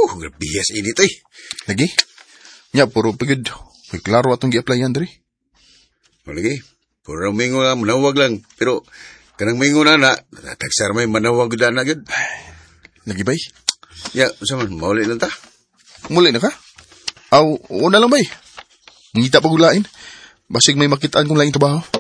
Bihas init eh. Lagi? Nya, puro pagod. May klaro atong gi-applyan diri. Lagi, puro mingo na, manawag lang. Pero, kanang mingo na, tagsar may manawag na agad. Lagi bay? Ya, saman, mauli lang ta. Muli na ka? Una lang bay. Ngita pagulain. Basig may makitaan kong laing trabaho.